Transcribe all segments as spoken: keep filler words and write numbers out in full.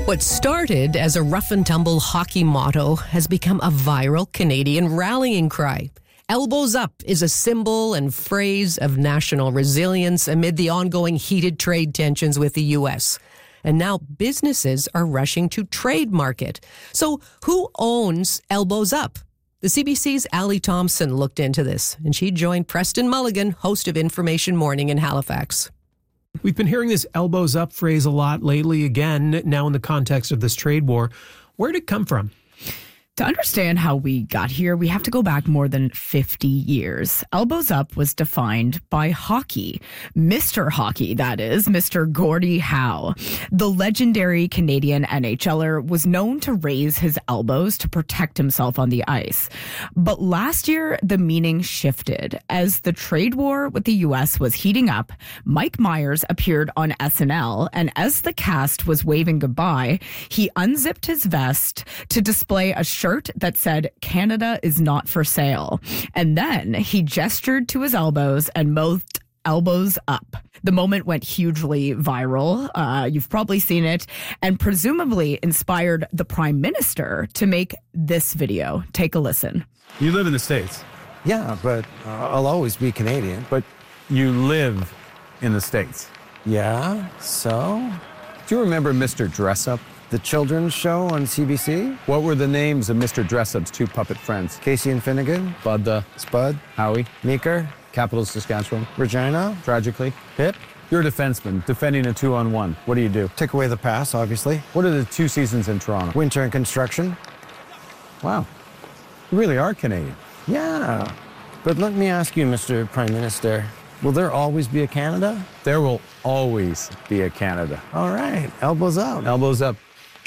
What started as a rough-and-tumble hockey motto has become a viral Canadian rallying cry. Elbows up is a symbol and phrase of national resilience amid the ongoing heated trade tensions with the U S. And now businesses are rushing to trademark it. So who owns Elbows Up? The C B C's Ali Thompson looked into this, and she joined Preston Mulligan, host of Information Morning in Halifax. We've been hearing this elbows up phrase a lot lately, again, now in the context of this trade war. Where did it come from? To understand how we got here, we have to go back more than fifty years. Elbows up was defined by hockey. Mister Hockey, that is, Mister Gordie Howe. The legendary Canadian NHLer was known to raise his elbows to protect himself on the ice. But last year, the meaning shifted. As the trade war with the U S was heating up, Mike Myers appeared on S N L, and as the cast was waving goodbye, he unzipped his vest to display a shirt that said, "Canada is not for sale." And then he gestured to his elbows and mouthed, "Elbows up." The moment went hugely viral. Uh, you've probably seen it, and presumably inspired the Prime Minister to make this video. Take a listen. You live in the States. Yeah, but uh, I'll always be Canadian. But you live in the States. Yeah, so? Do you remember Mister Dressup? The children's show on C B C? What were the names of Mister Dressup's two puppet friends? Casey and Finnegan? Bud the Spud? Howie? Meeker? Capital Saskatchewan? Regina? Tragically? Pip? You're a defenseman defending a two-on-one. What do you do? Take away the pass, obviously. What are the two seasons in Toronto? Winter and construction. Wow. You really are Canadian. Yeah. But let me ask you, Mister Prime Minister, will there always be a Canada? There will always be a Canada. All right. Elbows up. Elbows up.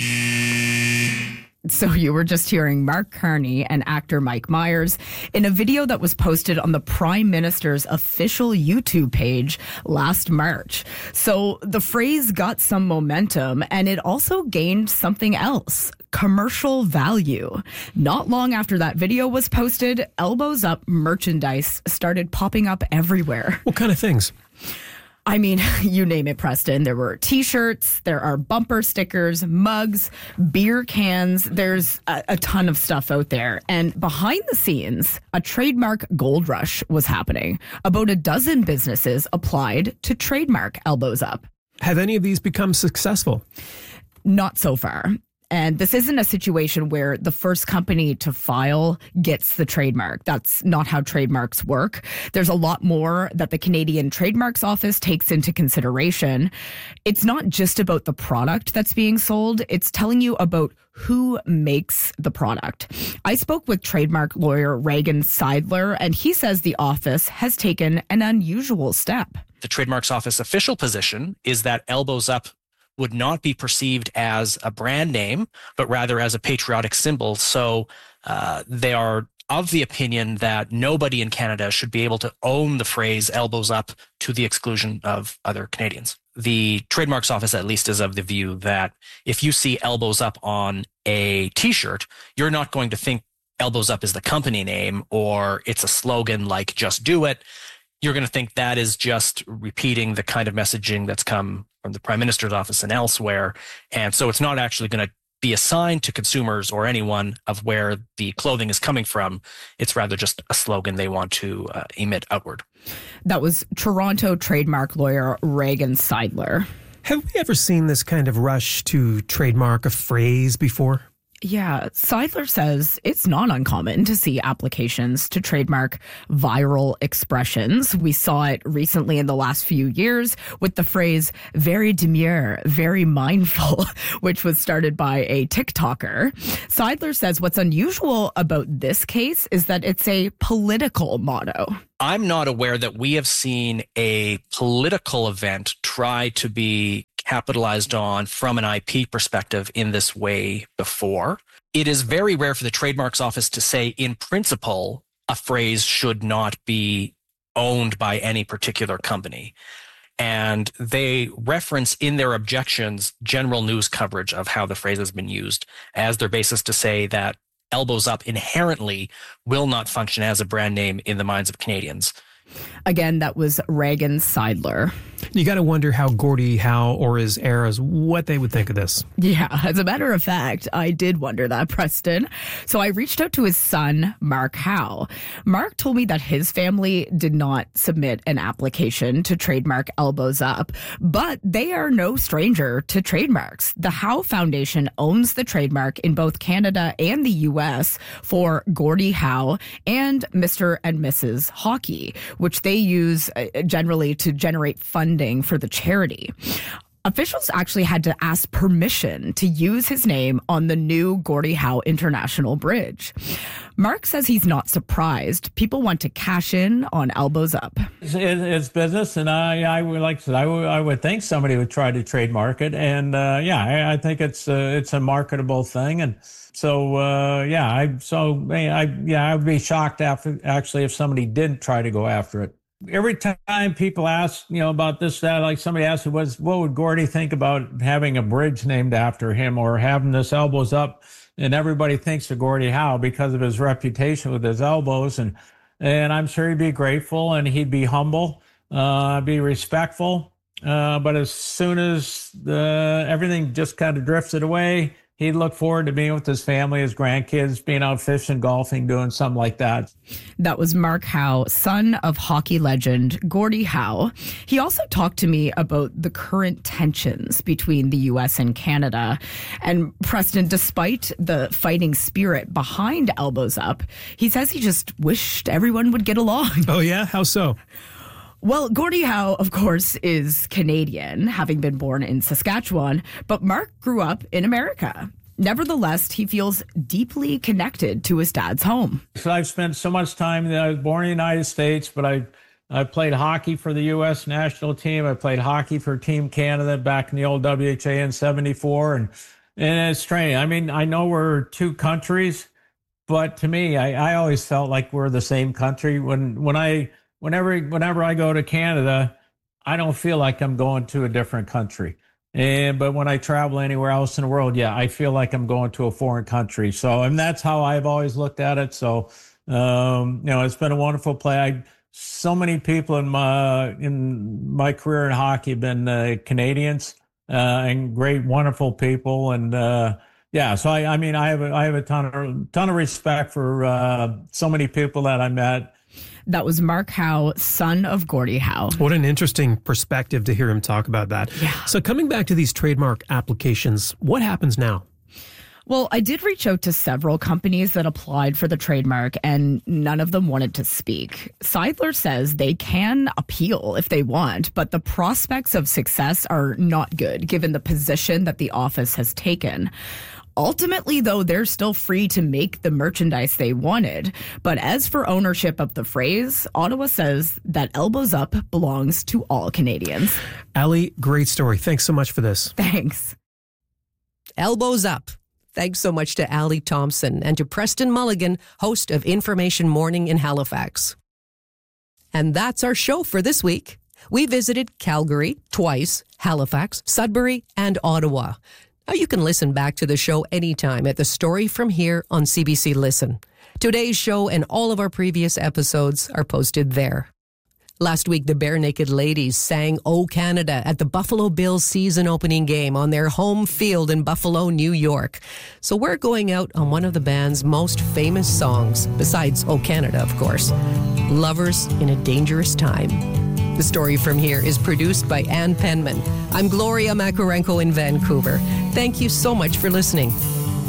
So you were just hearing Mark Carney and actor Mike Myers in a video that was posted on the Prime Minister's official YouTube page last March. So the phrase got some momentum, and it also gained something else: commercial value. Not long after that video was posted, Elbows Up merchandise started popping up everywhere. What kind of things? I mean, you name it, Preston. There were T-shirts, there are bumper stickers, mugs, beer cans. There's a, a ton of stuff out there. And behind the scenes, a trademark gold rush was happening. About a dozen businesses applied to trademark Elbows Up. Have any of these become successful? Not so far. And this isn't a situation where the first company to file gets the trademark. That's not how trademarks work. There's a lot more that the Canadian Trademarks Office takes into consideration. It's not just about the product that's being sold. It's telling you about who makes the product. I spoke with trademark lawyer Reagan Seidler, and he says the office has taken an unusual step. The Trademarks Office official position is that Elbows Up would not be perceived as a brand name, but rather as a patriotic symbol. So uh, they are of the opinion that nobody in Canada should be able to own the phrase elbows up to the exclusion of other Canadians. The Trademarks Office, at least, is of the view that if you see elbows up on a T-shirt, you're not going to think elbows up is the company name or it's a slogan like just do it. You're going to think that is just repeating the kind of messaging that's come from the Prime Minister's office and elsewhere. And so it's not actually going to be assigned to consumers or anyone of where the clothing is coming from. It's rather just a slogan they want to uh, emit outward. That was Toronto trademark lawyer Reagan Seidler. Have we ever seen this kind of rush to trademark a phrase before? Yeah, Seidler says it's not uncommon to see applications to trademark viral expressions. We saw it recently in the last few years with the phrase very demure, very mindful, which was started by a TikToker. Seidler says what's unusual about this case is that it's a political motto. I'm not aware that we have seen a political event try to be capitalized on from an I P perspective in this way before. It is very rare for the Trademarks Office to say, in principle, a phrase should not be owned by any particular company. And they reference in their objections general news coverage of how the phrase has been used as their basis to say that Elbows Up inherently will not function as a brand name in the minds of Canadians. Again, that was Reagan Seidler. You got to wonder how Gordie Howe or his heirs, what they would think of this. Yeah, as a matter of fact, I did wonder that, Preston. So I reached out to his son, Mark Howe. Mark told me that his family did not submit an application to trademark Elbows Up, but they are no stranger to trademarks. The Howe Foundation owns the trademark in both Canada and the U S for Gordie Howe and Mister and Missus Hockey, which they use generally to generate funding for the charity. Officials actually had to ask permission to use his name on the new Gordie Howe International Bridge. Mark says he's not surprised. People want to cash in on Elbows Up. It's, it's business, and I, I would like I said, I would, I would think somebody would try to trademark it, and uh, yeah, I, I think it's a, it's a marketable thing, and so uh, yeah, I so I yeah, I would be shocked after actually if somebody didn't try to go after it. Every time people ask, you know, about this, that, like somebody asked, was what would Gordie think about having a bridge named after him or having this Elbows Up? And everybody thinks of Gordie Howe because of his reputation with his elbows. And, and I'm sure he'd be grateful and he'd be humble, uh, be respectful. Uh, but as soon as the, everything just kind of drifted away, he'd look forward to being with his family, his grandkids, being out fishing, golfing, doing something like that. That was Mark Howe, son of hockey legend Gordie Howe. He also talked to me about the current tensions between the U S and Canada. And Preston, despite the fighting spirit behind Elbows Up, he says he just wished everyone would get along. Oh, yeah? How so? Well, Gordie Howe, of course, is Canadian, having been born in Saskatchewan, but Mark grew up in America. Nevertheless, he feels deeply connected to his dad's home. So I've spent so much time, I was born in the United States, but I I played hockey for the U S national team. I played hockey for Team Canada back in the old W H A in seventy-four. And, and it's strange. I mean, I know we're two countries, but to me, I, I always felt like we're the same country. When when I... Whenever whenever I go to Canada, I don't feel like I'm going to a different country. And but when I travel anywhere else in the world, yeah, I feel like I'm going to a foreign country. So and that's how I've always looked at it. So um, you know, it's been a wonderful play. I, so many people in my in my career in hockey have been uh, Canadians uh, and great, wonderful people. And uh, yeah, so I, I mean, I have a, I have a ton of ton of respect for uh, so many people that I met. That was Mark Howe, son of Gordie Howe. What an interesting perspective to hear him talk about that. Yeah. So coming back to these trademark applications, what happens now? Well, I did reach out to several companies that applied for the trademark, and none of them wanted to speak. Seidler says they can appeal if they want, but the prospects of success are not good, given the position that the office has taken. Ultimately, though, they're still free to make the merchandise they wanted. But as for ownership of the phrase, Ottawa says that Elbows Up belongs to all Canadians. Ali, great story. Thanks so much for this. Thanks. Elbows Up. Thanks so much to Ali Thompson and to Preston Mulligan, host of Information Morning in Halifax. And that's our show for this week. We visited Calgary twice, Halifax, Sudbury, and Ottawa. Now you can listen back to the show anytime at The Story From Here on C B C Listen. Today's show and all of our previous episodes are posted there. Last week, the Bare Naked Ladies sang "O Canada" at the Buffalo Bills season opening game on their home field in Buffalo, New York. So we're going out on one of the band's most famous songs, besides "O Canada," of course, "Lovers in a Dangerous Time." The Story From Here is produced by Ann Penman. I'm Gloria Makarenko in Vancouver. Thank you so much for listening.